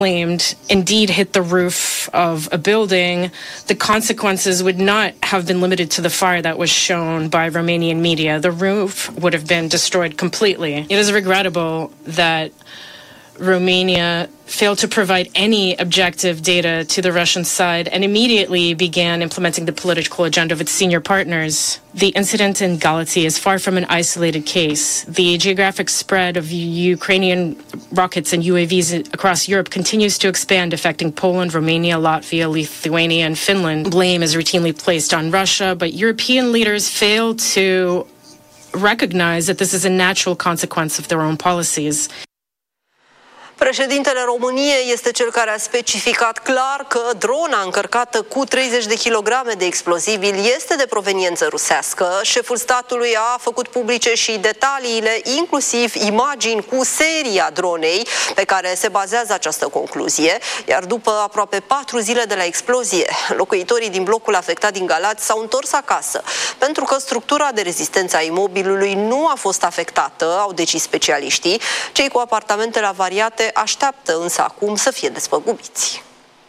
claimed indeed hit the roof of a building, the consequences would not have been limited to the fire that was shown by Romanian media. The roof would have been destroyed completely. It is regrettable that Romania failed to provide any objective data to the Russian side and immediately began implementing the political agenda of its senior partners. The incident in Galați is far from an isolated case. The geographic spread of Ukrainian rockets and UAVs across Europe continues to expand, affecting Poland, Romania, Latvia, Lithuania, and Finland. Blame is routinely placed on Russia, but European leaders fail to recognize that this is a natural consequence of their own policies. Președintele României este cel care a specificat clar că drona încărcată cu 30 de kilograme de explozibili este de proveniență rusească. Șeful statului a făcut publice și detaliile, inclusiv imagini cu seria dronei pe care se bazează această concluzie. Iar după aproape 4 zile de la explozie, locuitorii din blocul afectat din Galați s-au întors acasă, pentru că structura de rezistență a imobilului nu a fost afectată, au decis specialiștii. Cei cu apartamentele avariate așteaptă însă acum să fie despăgubiți.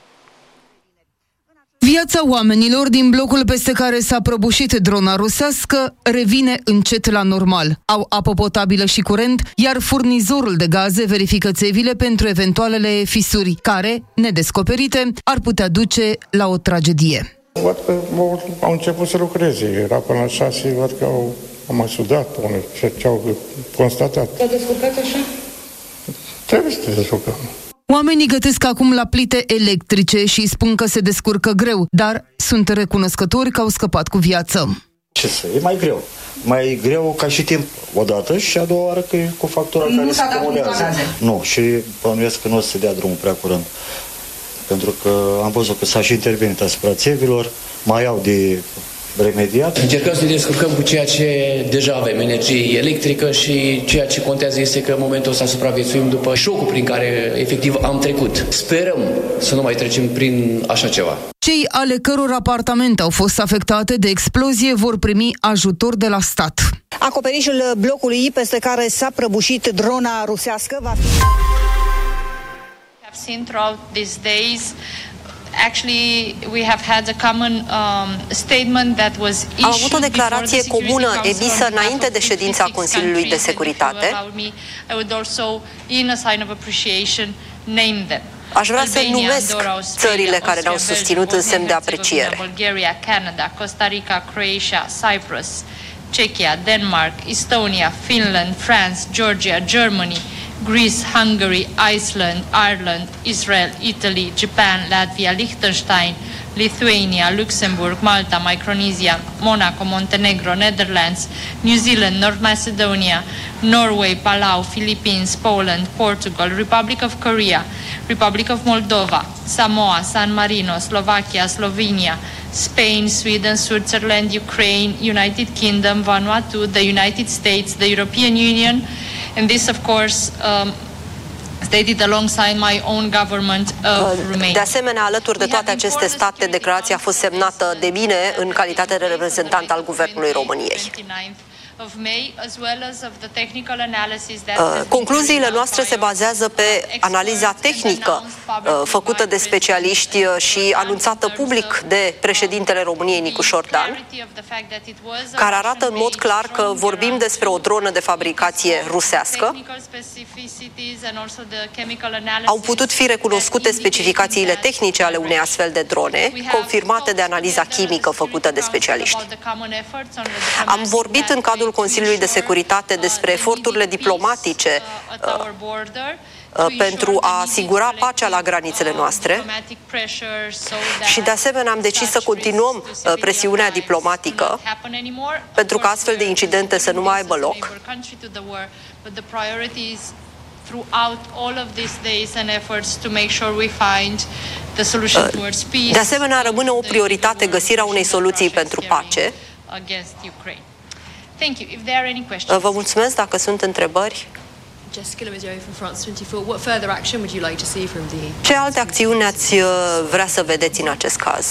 Viața oamenilor din blocul peste care s-a prăbușit drona rusească revine încet la normal. Au apă potabilă și curent, iar furnizorul de gaze verifică țevile pentru eventualele fisuri, care, nedescoperite, ar putea duce la o tragedie. Văd că au început să lucreze. Era până la 6, văd că au mai sudat ce au constatat. S-au descurcat așa? Trebuie să te descurcăm. Oamenii gătesc acum la plite electrice și spun că se descurcă greu, dar sunt recunoscători că au scăpat cu viață. Ce să, e mai greu. Mai greu ca și timp odată și a doua oară că e cu factura care se acumulează. Nu, și bănuiesc că nu o să se dea drumul prea curând. Pentru că am văzut că s-a și intervenit asupra țevilor, mai au de remediat. Încercăm să ne descurcăm cu ceea ce deja avem, energie electrică, și ceea ce contează este că în momentul ăsta supraviețuim după șocul prin care efectiv am trecut. Sperăm să nu mai trecem prin așa ceva. Cei ale căror apartamente au fost afectate de explozie vor primi ajutor de la stat. Acoperișul blocului peste care s-a prăbușit drona rusească va fi... Actually, we have had a common statement that was issued. Am avut o declarație comună emisă înainte de ședința Consiliului de Securitate. Aș vrea să numesc țările care ne-au susținut în semn de apreciere. Bulgaria, Canada, Costa Rica, Croatia, Cyprus, Czechia, Denmark, Estonia, Finland, France, Georgia, Germany, Greece, Hungary, Iceland, Ireland, Israel, Italy, Japan, Latvia, Liechtenstein, Lithuania, Luxembourg, Malta, Micronesia, Monaco, Montenegro, Netherlands, New Zealand, North Macedonia, Norway, Palau, Philippines, Poland, Portugal, Republic of Korea, Republic of Moldova, Samoa, San Marino, Slovakia, Slovenia, Spain, Sweden, Switzerland, Ukraine, United Kingdom, Vanuatu, the United States, the European Union, and this, of course, stated alongside my own government of Romania. De asemenea, alături de toate aceste state, declarația a fost semnată de mine în calitate de reprezentant al Guvernului României. Concluziile noastre se bazează pe analiza tehnică făcută de specialiști și anunțată public de președintele României, Nicu Șordan, care arată în mod clar că vorbim despre o dronă de fabricație rusească. Au putut fi recunoscute specificațiile tehnice ale unei astfel de drone, confirmate de analiza chimică făcută de specialiști. Am vorbit în cadrul Consiliului de Securitate despre eforturile diplomatice pentru a asigura pacea la granițele noastre și de asemenea am decis să continuăm presiunea diplomatică pentru ca astfel de incidente să nu mai aibă loc. De asemenea, rămâne o prioritate găsirea unei soluții pentru pace. Vă mulțumesc. Dacă sunt întrebări. Jessica Lemaitre from France 24. What further action would you like to see from the... Ce alte acțiuni ați vrea să vedeți în acest caz?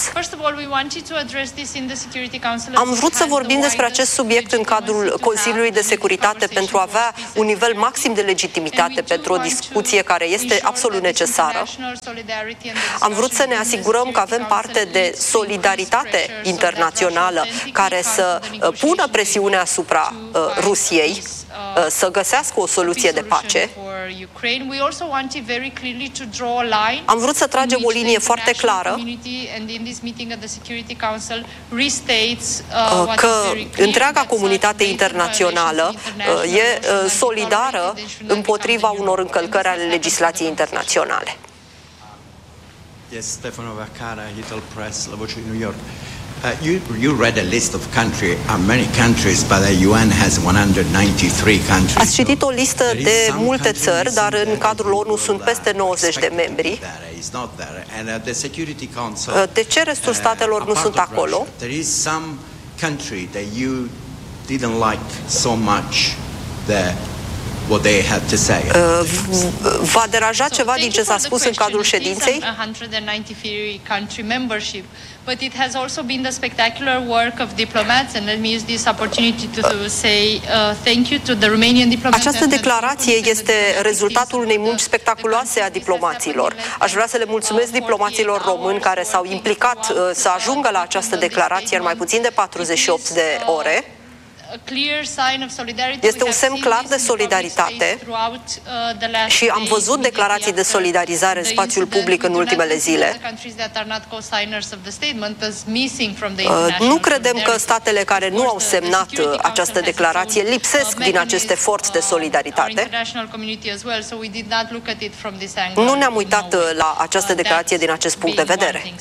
Am vrut să vorbim despre acest subiect în cadrul Consiliului de Securitate pentru a avea un nivel maxim de legitimitate pentru o discuție care este absolut necesară. Am vrut să ne asigurăm că avem parte de solidaritate internațională care să pună presiune asupra Rusiei să găsească o soluție de pace. Am vrut să tragem o linie foarte clară că întreaga comunitate internațională e solidară împotriva unor încălcări ale legislației internaționale. Yes, Stefano Vaccara, Little Press, La Voce di New York. You read a list of many countries, but the UN has 193 countries. Ați citit o listă de multe țări, dar în cadrul ONU sunt peste 90 de membri. De ce restul statelor nu sunt acolo? There is some country that you didn't like so much that what they had to say. V-a deranjat ceva din ce s-a spus în cadrul ședinței? But it has also been the spectacular work of diplomats, and let me use this opportunity to say thank you to the Romanian diplomats. Această declarație este rezultatul unei munci spectaculoase a diplomaților. Aș vrea să le mulțumesc diplomaților români care s-au implicat să ajungă la această declarație în mai puțin de 48 de ore. Este un semn clar de solidaritate și am văzut declarații de solidarizare în spațiul public în ultimele zile. Nu credem că statele care nu au semnat această declarație lipsesc din acest efort de solidaritate. Nu ne-am uitat la această declarație din acest punct de vedere.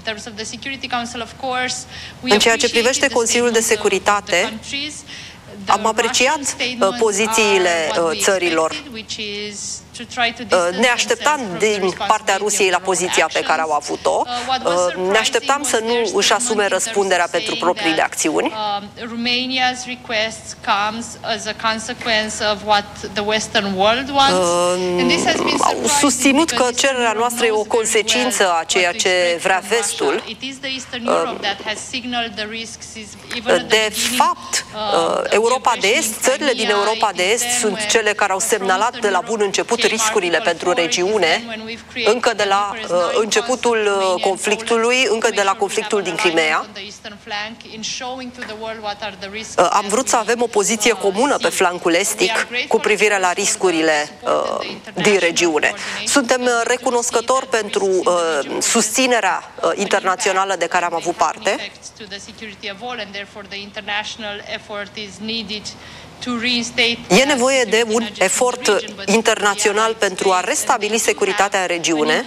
În ceea ce privește Consiliul de Securitate, am apreciat pozițiile țărilor. Ne așteptam din partea Rusiei la poziția pe care au avut-o. Ne așteptam să nu își asume răspunderea pentru propriile acțiuni. Au susținut că cererea noastră e o consecință a ceea ce vrea vestul. De fapt, Europa de Est, țările din Europa de Est sunt cele care au semnalat de la bun început riscurile pentru regiune, încă de la începutul conflictului, încă de la conflictul din Crimea. Am vrut să avem o poziție comună pe flancul estic cu privire la riscurile din regiune. Suntem recunoscători pentru susținerea internațională de care am avut parte. E nevoie de un efort internațional pentru a restabili securitatea în regiune.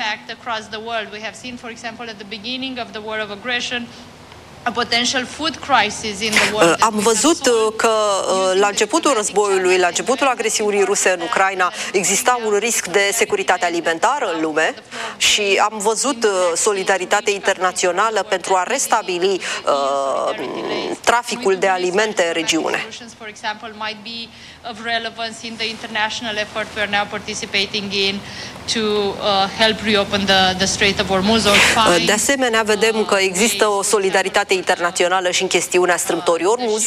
Am văzut că la începutul războiului, la începutul agresiunii ruse în Ucraina, exista un risc de securitate alimentară în lume și am văzut solidaritate internațională pentru a restabili traficul de alimente în regiune. Of relevance in the international effort we are now participating in to help reopen the Strait of Hormuz. De asemenea, vedem că există o solidaritate internațională și în chestiunea strâmtorii Hormuz.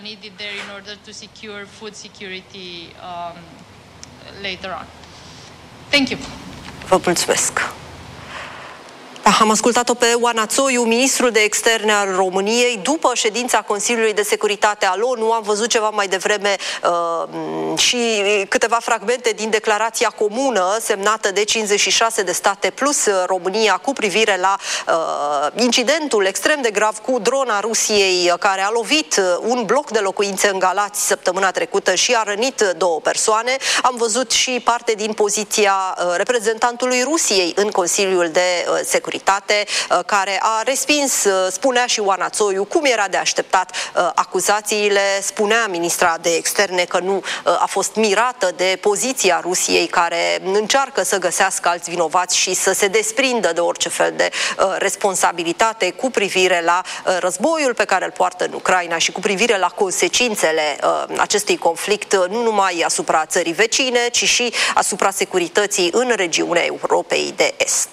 Thank you. Vă mulțumesc. Am ascultat-o pe Oana Țoiu, ministrul de externe al României, după ședința Consiliului de Securitate al ONU. Am văzut ceva mai devreme și câteva fragmente din declarația comună semnată de 56 de state plus România cu privire la incidentul extrem de grav cu drona Rusiei care a lovit un bloc de locuințe în Galați săptămâna trecută și a rănit 2 persoane. Am văzut și parte din poziția reprezentantului Rusiei în Consiliul de Securitate. Securitate, care a respins, spunea și Oana Țoiu, cum era de așteptat, acuzațiile. Spunea ministra de externe că nu a fost mirată de poziția Rusiei, care încearcă să găsească alți vinovați și să se desprindă de orice fel de responsabilitate cu privire la războiul pe care îl poartă în Ucraina și cu privire la consecințele acestui conflict, nu numai asupra țării vecine, ci și asupra securității în regiunea Europei de Est.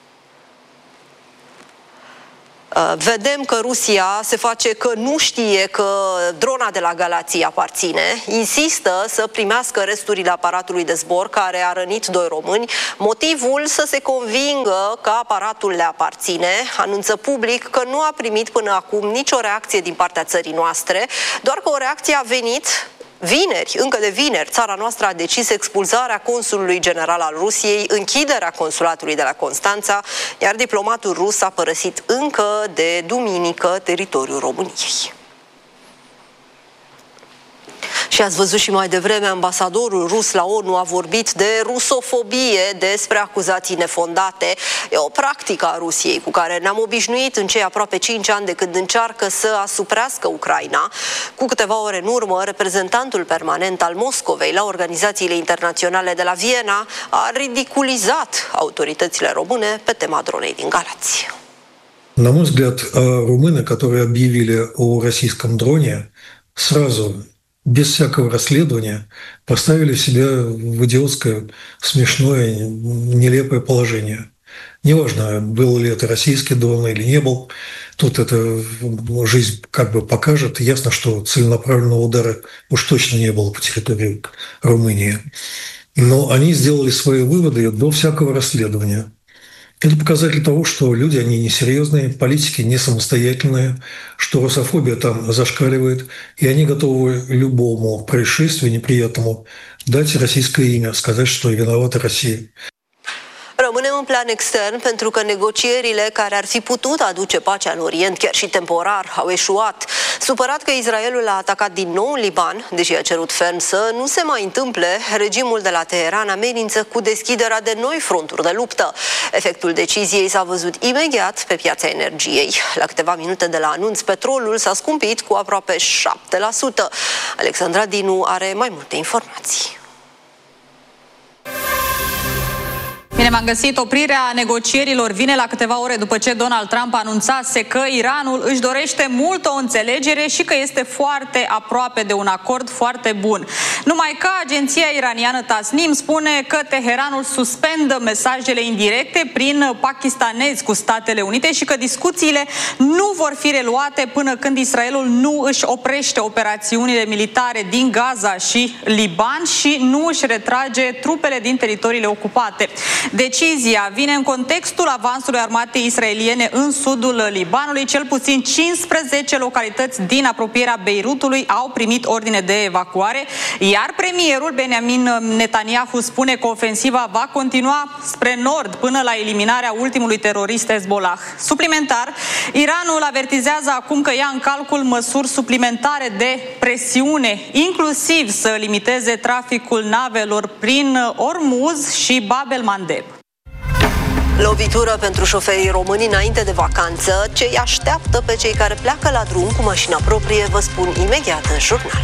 Vedem că Rusia se face că nu știe că drona de la Galați aparține, insistă să primească resturile aparatului de zbor care a rănit 2 români, motivul să se convingă că aparatul le aparține, anunță public că nu a primit până acum nicio reacție din partea țării noastre, doar că o reacție a venit vineri, încă de vineri. Țara noastră a decis expulzarea consulului general al Rusiei, închiderea consulatului de la Constanța, iar diplomatul rus a părăsit încă de duminică teritoriul României. Și ați văzut și mai devreme, ambasadorul rus la ONU a vorbit de rusofobie, despre acuzații nefondate. E o practică a Rusiei cu care ne-am obișnuit în cei aproape 5 ani de când încearcă să asuprească Ucraina. Cu câteva ore în urmă, reprezentantul permanent al Moscovei la organizațiile internaționale de la Viena a ridiculizat autoritățile române pe tema dronei din Galați. На мой взгляд, румыны, которые объявили о российском дроне, сразу без всякого расследования поставили себя в идиотское, смешное, нелепое положение. Неважно, был ли это российский дрон или не был, тут это жизнь как бы покажет. Ясно, что целенаправленного удара уж точно не было по территории Румынии. Но они сделали свои выводы до всякого расследования. Это показатель того, что люди, они несерьезные, политики не самостоятельные, что русофобия там зашкаливает, и они готовы любому происшествию неприятному дать российское имя, сказать, что виновата Россия. Rămânem în plan extern pentru că negocierile care ar fi putut aduce pacea în Orient, chiar și temporar, au eșuat. Supărat că Israelul a atacat din nou Liban, deși a cerut ferm să nu se mai întâmple, regimul de la Teheran amenință cu deschiderea de noi fronturi de luptă. Efectul deciziei s-a văzut imediat pe piața energiei. La câteva minute de la anunț, petrolul s-a scumpit cu aproape 7%. Alexandra Dinu are mai multe informații. Bine, m-am găsit. Oprirea negocierilor vine la câteva ore după ce Donald Trump anunțase că Iranul își dorește mult o înțelegere și că este foarte aproape de un acord foarte bun. Numai că agenția iraniană Tasnim spune că Teheranul suspendă mesajele indirecte prin pakistanezi cu Statele Unite și că discuțiile nu vor fi reluate până când Israelul nu își oprește operațiunile militare din Gaza și Liban și nu își retrage trupele din teritoriile ocupate. Decizia vine în contextul avansului armatei israeliene în sudul Libanului. Cel puțin 15 localități din apropierea Beirutului au primit ordine de evacuare, iar premierul Benjamin Netanyahu spune că ofensiva va continua spre nord până la eliminarea ultimului terorist Hezbollah. Suplimentar, Iranul avertizează acum că ia în calcul măsuri suplimentare de presiune, inclusiv să limiteze traficul navelor prin Ormuz și Bab el-Mandeb. Lovitură pentru șoferii români înainte de vacanță. Ce îi așteaptă pe cei care pleacă la drum cu mașina proprie, vă spun imediat în jurnal.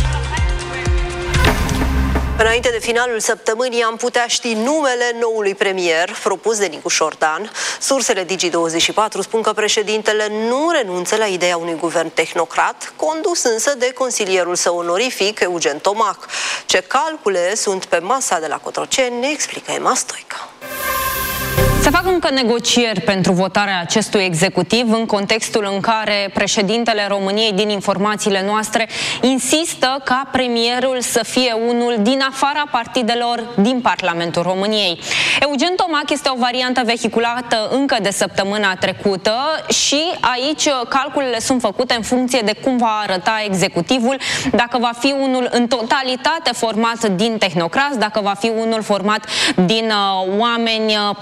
Înainte de finalul săptămânii am putea ști numele noului premier propus de Nicu Șordan. Sursele Digi24 spun că președintele nu renunță la ideea unui guvern tehnocrat, condus însă de consilierul său onorific, Eugen Tomac. Ce calcule sunt pe masa de la Cotroceni, ne explică Emma Stoica. Se fac încă negocieri pentru votarea acestui executiv în contextul în care președintele României, din informațiile noastre, insistă ca premierul să fie unul din afara partidelor din Parlamentul României. Eugen Tomac este o variantă vehiculată încă de săptămâna trecută și aici calculele sunt făcute în funcție de cum va arăta executivul, dacă va fi unul în totalitate format din tehnocrați, dacă va fi unul format din oameni propuși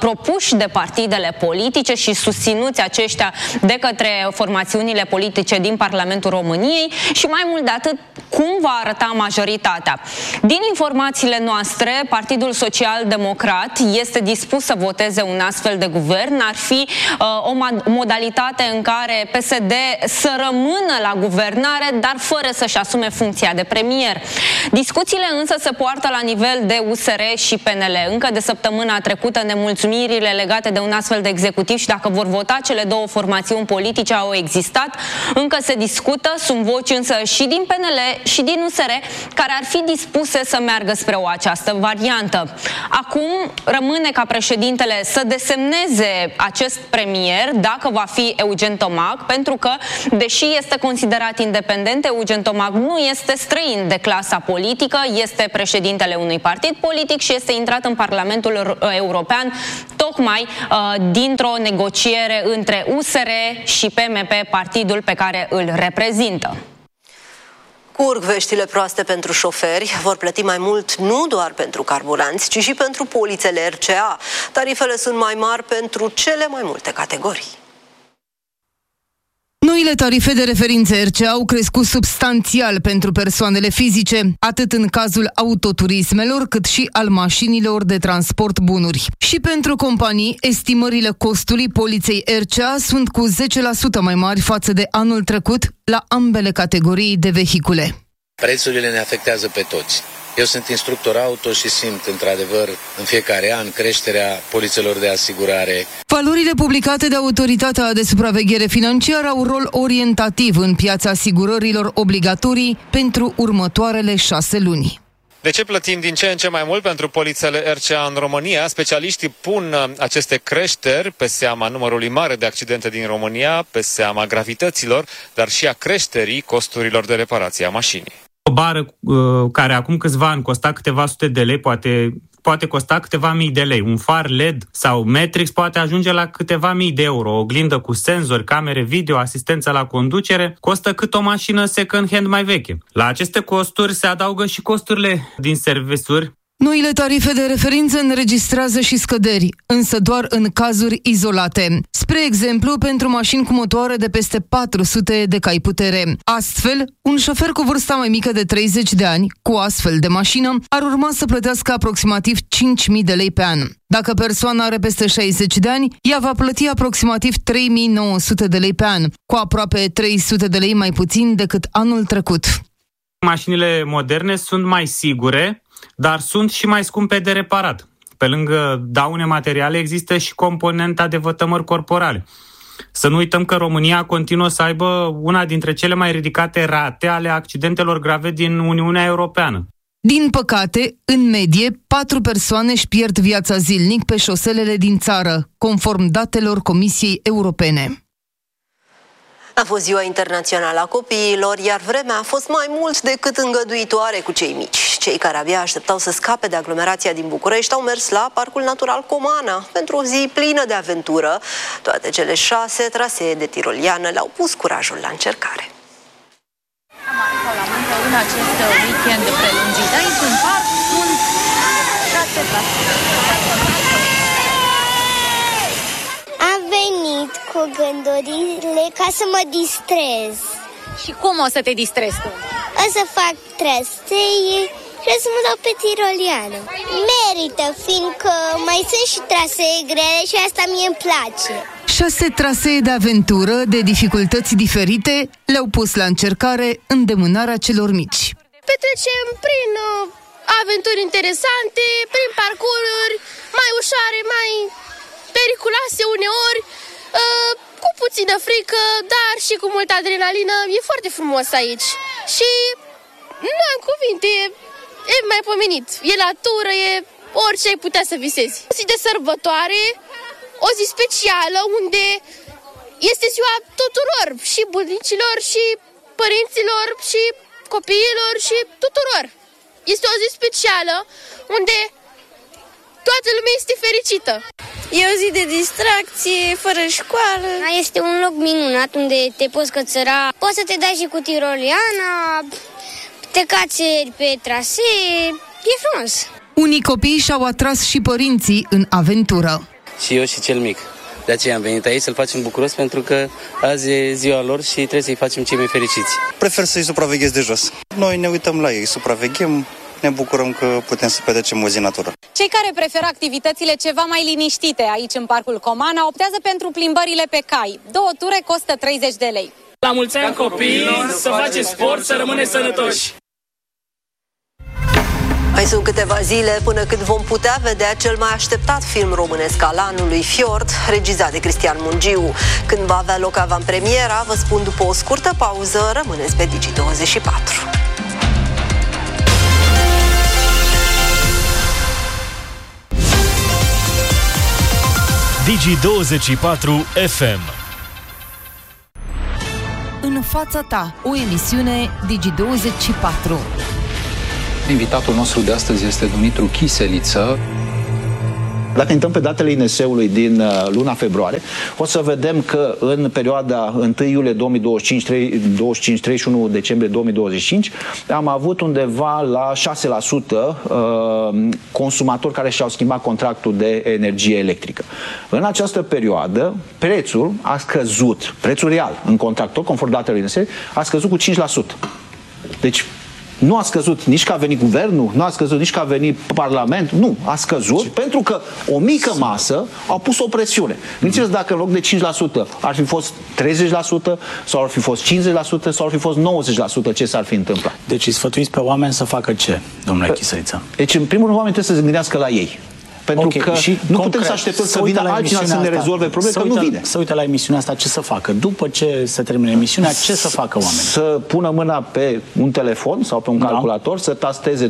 propuși de partidele politice și susținuți aceștia de către formațiunile politice din Parlamentul României și mai mult de atât, cum va arăta majoritatea. Din informațiile noastre, Partidul Social-Democrat este dispus să voteze un astfel de guvern. Ar fi o modalitate în care PSD să rămână la guvernare, dar fără să-și asume funcția de premier. Discuțiile însă se poartă la nivel de USR și PNL. Încă de săptămâna trecută nemulțumirile legate de un astfel de executiv și dacă vor vota cele două formațiuni politice au existat. Încă se discută, sunt voci însă și din PNL și din USR care ar fi dispuse să meargă spre această variantă. Acum rămâne ca președintele să desemneze acest premier, dacă va fi Eugen Tomac, pentru că, deși este considerat independent, Eugen Tomac nu este străin de clasa politică, este președintele unui partid politic și este intrat în Parlamentul European tocmai dintr-o negociere între USR și PMP, partidul pe care îl reprezintă. Curg veștile proaste pentru șoferi, vor plăti mai mult nu doar pentru carburanți, ci și pentru polițele RCA. Tarifele sunt mai mari pentru cele mai multe categorii. Noile tarife de referință RCA au crescut substanțial pentru persoanele fizice, atât în cazul autoturismelor, cât și al mașinilor de transport bunuri. Și pentru companii, estimările costului poliței RCA sunt cu 10% mai mari față de anul trecut la ambele categorii de vehicule. Prețurile ne afectează pe toți. Eu sunt instructor auto și simt, într-adevăr, în fiecare an creșterea polițelor de asigurare. Valorile publicate de Autoritatea de Supraveghere Financiară au rol orientativ în piața asigurărilor obligatorii pentru următoarele 6 luni. De ce plătim din ce în ce mai mult pentru polițele RCA în România? Specialiștii pun aceste creșteri pe seama numărului mare de accidente din România, pe seama gravităților, dar și a creșterii costurilor de reparație a mașinii. O bară care acum câțiva ani costa câteva sute de lei, poate costa câteva mii de lei. Un far LED sau Matrix poate ajunge la câteva mii de euro. O oglindă cu senzori, camere video, asistență la conducere, costă cât o mașină second-hand mai veche. La aceste costuri se adaugă și costurile din servisuri. Noile tarife de referință înregistrează și scăderi, însă doar în cazuri izolate. Spre exemplu, pentru mașini cu motoare de peste 400 de cai putere. Astfel, un șofer cu vârsta mai mică de 30 de ani, cu astfel de mașină, ar urma să plătească aproximativ 5.000 de lei pe an. Dacă persoana are peste 60 de ani, ea va plăti aproximativ 3.900 de lei pe an, cu aproape 300 de lei mai puțin decât anul trecut. Mașinile moderne sunt mai sigure, dar sunt și mai scumpe de reparat. Pe lângă daune materiale există și componenta de vătămări corporale. Să nu uităm că România continuă să aibă una dintre cele mai ridicate rate ale accidentelor grave din Uniunea Europeană. Din păcate, în medie, 4 persoane își pierd viața zilnic pe șoselele din țară, conform datelor Comisiei Europene. A fost Ziua Internațională a Copiilor, iar vremea a fost mai mult decât îngăduitoare cu cei mici. Cei care abia așteptau să scape de aglomerația din București au mers la Parcul Natural Comana pentru o zi plină de aventură. Toate cele 6 trasee de tiroliană le-au pus curajul la încercare. În acest weekend prelungit aici în parc sunt 6 trasee. Am venit cu gândurile ca să mă distrez. Și cum o să te distrezi tu? O să fac trasee și o să mă dau pe tiroliană. Merită, fiindcă mai sunt și trasee grele și asta mie îmi place. 6 trasee de aventură, de dificultăți diferite, le-au pus la încercare îndemânarea celor mici. Petrecem prin aventuri interesante, prin parcururi mai ușoare, mai periculoase uneori, cu puțină frică, dar și cu multă adrenalină. E foarte frumos aici și nu am cuvinte, e mai pomenit. E natură, e orice ai putea să visezi. O zi de sărbătoare, o zi specială unde este ziua tuturor, și bunicilor, și părinților, și copiilor, și tuturor. Este o zi specială unde toată lumea este fericită. E o zi de distracție, fără școală. Este un loc minunat unde te poți cățăra. Poți să te dai și cu tiroliana, te cațeri pe trasee. E frumos. Unii copii și-au atras și părinții în aventură. și eu și cel mic. De aceea am venit aici să-l facem bucuros, pentru că azi e ziua lor și trebuie să-i facem cei mai fericiți. Prefer să-i supraveghez de jos. Noi ne uităm la ei, supraveghem, ne bucurăm că putem să petrecem o zi natură. Cei care preferă activitățile ceva mai liniștite aici în Parcul Comana optează pentru plimbările pe cai. 2 ture costă 30 de lei. La mulți ani copii, să faceți sport, să rămâneți sănătoși! Mai sunt câteva zile până când vom putea vedea cel mai așteptat film românesc al anului, Fjord, regizat de Cristian Mungiu. Când va avea loc avantpremiera, vă spun după o scurtă pauză, rămâneți pe Digi24. Digi24 FM. În fața ta, o emisiune Digi24. Invitatul nostru de astăzi este Dumitru Chiseliță. Dacă intrăm pe datele INS-ului din luna februarie, o să vedem că în perioada 1 iulie 2025, 31 decembrie 2025, am avut undeva la 6% consumatori care și-au schimbat contractul de energie electrică. În această perioadă, prețul a scăzut, prețul real în contractor, conform datelor INS, a scăzut cu 5%. Deci, nu a scăzut nici că a venit guvernul, nu a scăzut nici că a venit parlamentul, nu, a scăzut pentru că o mică masă a pus o presiune. Gândiți-vă dacă în loc de 5% ar fi fost 30% sau ar fi fost 50% sau ar fi fost 90%, ce s-ar fi întâmplat? Deci îi sfătuiți pe oameni să facă ce, domnule Chiseliță? Deci în primul rând oamenii trebuie să se gândească la ei. Pentru că și nu putem să așteptăm să vină altcineva să ne rezolve probleme, că nu vine. Să uite la emisiunea asta, ce să facă? După ce se termină emisiunea, ce să facă oamenii? Să pună mâna pe un telefon sau pe un calculator, să tasteze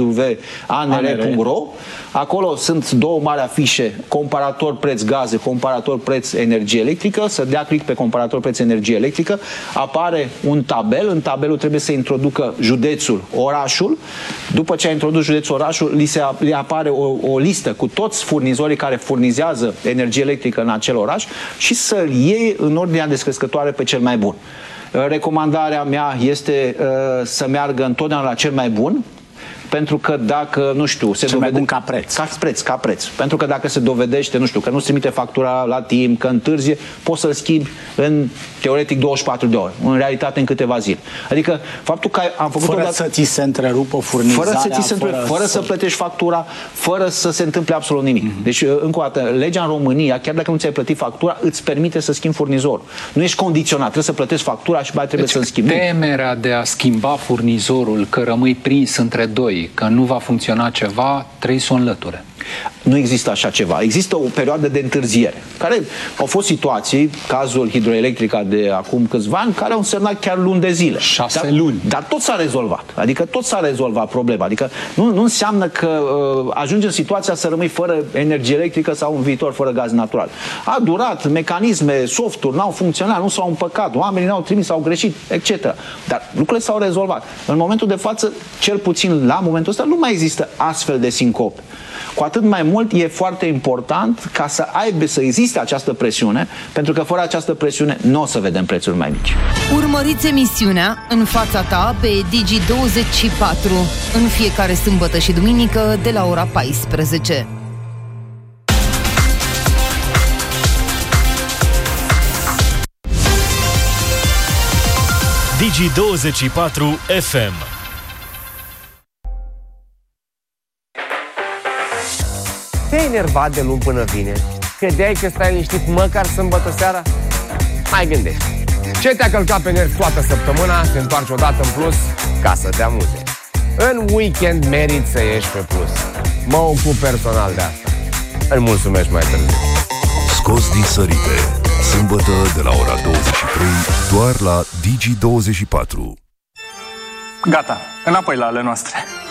www.anr.ro. Acolo sunt 2 mari afișe, comparator preț gaze, comparator preț energie electrică, să dea click pe comparator preț energie electrică, apare un tabel, în tabelul trebuie să introducă județul, orașul. După ce a introdus județul, orașul, li apare o listă cu toți furnizorii care furnizează energie electrică în acel oraș și să-l iei în ordinea descrescătoare pe cel mai bun. Recomandarea mea este să meargă întotdeauna la cel mai bun, pentru că dacă, nu știu, se dovedește ca preț. Pentru că dacă se dovedește, nu știu, că nu-ți trimite factura la timp, că întârzie, poți să-l schimbi în, teoretic, 24 de ore. În realitate, în câteva zile. Adică, faptul că am făcut fără să ți se întrerupă furnizarea, fără să plătești factura, fără să se întâmple absolut nimic. Deci, încă o dată, legea în România, chiar dacă nu ți-ai plătit factura, îți permite să schimbi furnizorul. Nu ești condiționat, trebuie să plătești factura și mai trebuie să-l schimbi. Temerea de a schimba furnizorul, că rămâi prins între doi, că nu va funcționa ceva, trebuie să o înlăture. Nu există așa ceva. Există o perioadă de întârziere. Care au fost situații, cazul Hidroelectrica de acum câțiva ani, care au însemnat chiar luni de zile. 6 luni. Dar tot s-a rezolvat. Adică tot s-a rezolvat problema. Adică nu înseamnă că ajunge în situația să rămâi fără energie electrică sau în viitor fără gaz natural. A durat, mecanisme, softuri n-au funcționat, nu s-au împăcat, oamenii n-au trimis, au greșit, etc. Dar lucrurile s-au rezolvat. În momentul de față, cel puțin la momentul ăsta, nu mai există astfel de sincope. Cu atât mai mult e foarte important ca să existe această presiune, pentru că fără această presiune nu o să vedem prețuri mai mici. Urmăriți emisiunea În fața ta pe Digi24 în fiecare sâmbătă și duminică de la ora 14. Digi24 FM. Te-ai enervat de luni până vineri? Credeai că stai liniștit măcar sâmbătă seara? Mai gândești. Ce te-a călcat pe nervi toată săptămâna, te întoarci odată în plus ca să te amuze. În weekend meriți să ieși pe plus. Mă ocup personal de asta. Îmi mulțumesc mai târziu. Scos din sărite. Sâmbătă de la ora 23, doar la Digi24. Gata, înapoi la ale noastre.